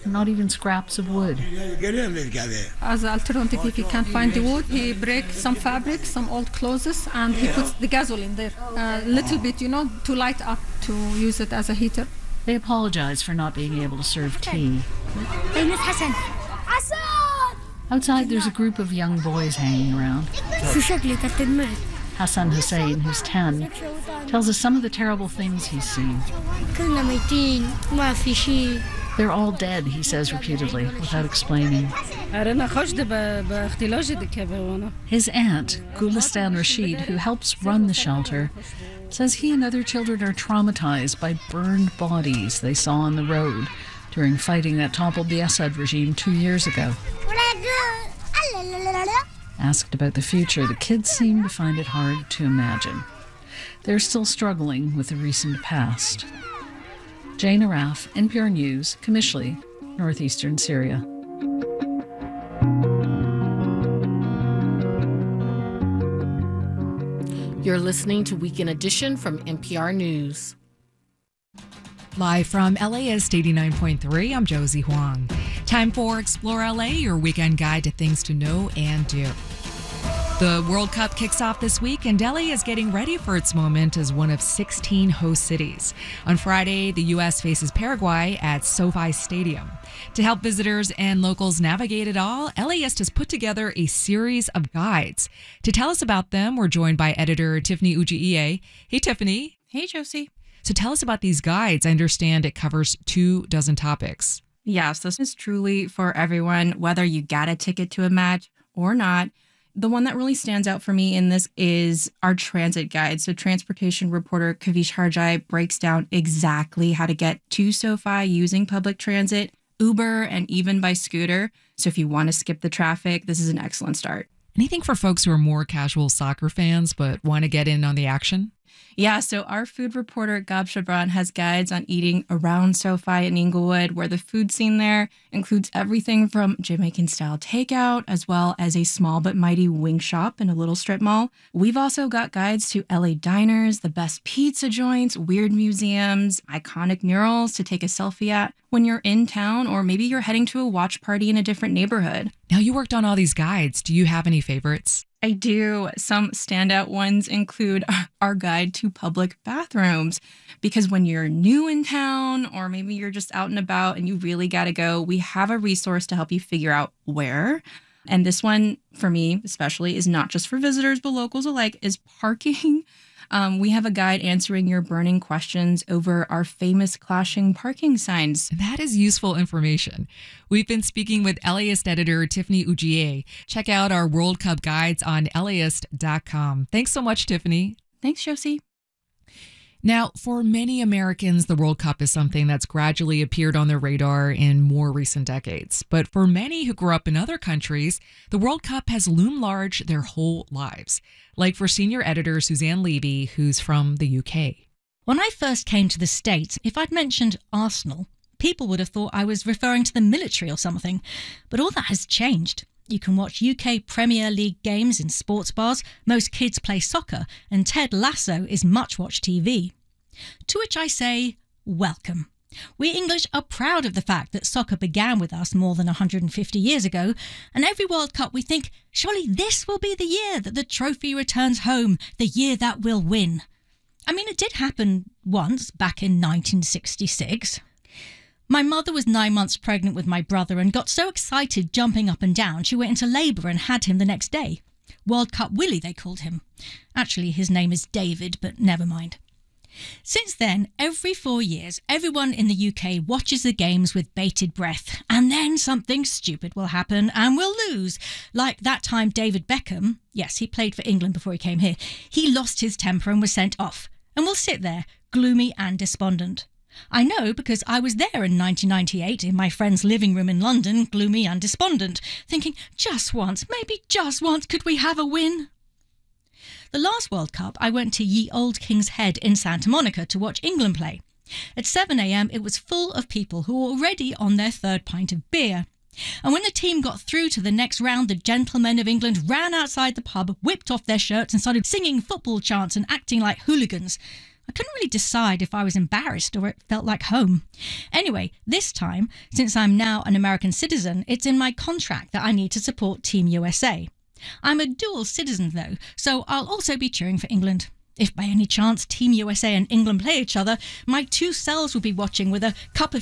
not even scraps of wood. As an alternative, if he can't find the wood, he breaks some fabric, some old clothes, and he puts the gasoline there. A little bit, to light up, to use it as a heater. They apologize for not being able to serve tea. Outside, there's a group of young boys hanging around. Hassan Hussein, who's 10, tells us some of the terrible things he's seen. They're all dead, he says repeatedly, without explaining. His aunt, Gulistan Rashid, who helps run the shelter, says he and other children are traumatized by burned bodies they saw on the road during fighting that toppled the Assad regime 2 years ago. Asked about the future, the kids seem to find it hard to imagine. They're still struggling with the recent past. Jane Araf, NPR News, Qamishli, northeastern Syria. You're listening to Weekend Edition from NPR News. Live from LAist 89.3, I'm Josie Huang. Time for Explore LA, your weekend guide to things to know and do. The World Cup kicks off this week, and LA is getting ready for its moment as one of 16 host cities. On Friday, the U.S. faces Paraguay at SoFi Stadium. To help visitors and locals navigate it all, LAist has put together a series of guides. To tell us about them, we're joined by editor Tiffany Ujiie. Hey, Tiffany. Hey, Josie. So tell us about these guides. I understand it covers 24 topics. Yes, this is truly for everyone, whether you got a ticket to a match or not. The one that really stands out for me in this is our transit guide. So transportation reporter Kavish Harjai breaks down exactly how to get to SoFi using public transit, Uber, and even by scooter. So if you want to skip the traffic, this is an excellent start. Anything for folks who are more casual soccer fans but want to get in on the action? Yeah, so our food reporter, Gab Chabran, has guides on eating around SoFi in Inglewood, where the food scene there includes everything from Jamaican-style takeout, as well as a small but mighty wing shop in a little strip mall. We've also got guides to LA diners, the best pizza joints, weird museums, iconic murals to take a selfie at when you're in town, or maybe you're heading to a watch party in a different neighborhood. Now, you worked on all these guides. Do you have any favorites? I do. Some standout ones include our guide to public bathrooms, because when you're new in town, or maybe you're just out and about and you really got to go, we have a resource to help you figure out where. And this one, for me especially, is not just for visitors, but locals alike, is parking. We have a guide answering your burning questions over our famous clashing parking signs. That is useful information. We've been speaking with LAist editor Tiffany Ujiie. Check out our World Cup guides on LAist.com. Thanks so much, Tiffany. Thanks, Josie. Now, for many Americans, the World Cup is something that's gradually appeared on their radar in more recent decades. But for many who grew up in other countries, the World Cup has loomed large their whole lives. Like for senior editor Suzanne Levy, who's from the UK. When I first came to the States, if I'd mentioned Arsenal, people would have thought I was referring to the military or something. But all that has changed. You can watch UK Premier League games in sports bars, most kids play soccer, and Ted Lasso is much-watched TV. To which I say, welcome. We English are proud of the fact that soccer began with us more than 150 years ago, and every World Cup we think, surely this will be the year that the trophy returns home, the year that we'll win. I mean, it did happen once, back in 1966. My mother was 9 months pregnant with my brother and got so excited jumping up and down she went into labour and had him the next day. World Cup Willie, they called him. Actually, his name is David, but never mind. Since then, every 4 years, everyone in the UK watches the games with bated breath, and then something stupid will happen and we'll lose. Like that time David Beckham, yes, he played for England before he came here, he lost his temper and was sent off. And we'll sit there, gloomy and despondent. I know because I was there in 1998 in my friend's living room in London, gloomy and despondent, thinking, just once, maybe just once, could we have a win? The last World Cup, I went to Ye Old King's Head in Santa Monica to watch England play. At 7 a.m, it was full of people who were already on their third pint of beer. And when the team got through to the next round, the gentlemen of England ran outside the pub, whipped off their shirts and started singing football chants and acting like hooligans. I couldn't really decide if I was embarrassed or it felt like home. Anyway, this time, since I'm now an American citizen, it's in my contract that I need to support Team USA. I'm a dual citizen though, so I'll also be cheering for England. If by any chance Team USA and England play each other, my two selves will be watching with a cup of